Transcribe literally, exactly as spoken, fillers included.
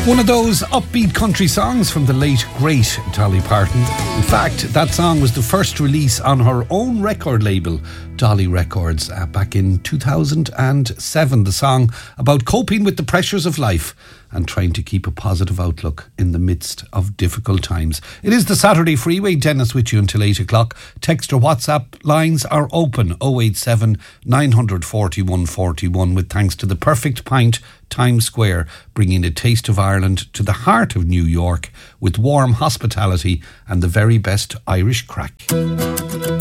One of those upbeat country songs from the late, great Dolly Parton. In fact, that song was the first release on her own record label, Dolly Records, uh, back in two thousand seven. The song about coping with the pressures of life and trying to keep a positive outlook in the midst of difficult times. It is the Saturday Freeway. Dennis with you until eight o'clock. Text or WhatsApp lines are open oh eight seven, nine four one, four one, with thanks to the Perfect Pint Times Square, bringing a taste of Ireland to the heart of New York with warm hospitality and the very best Irish crack.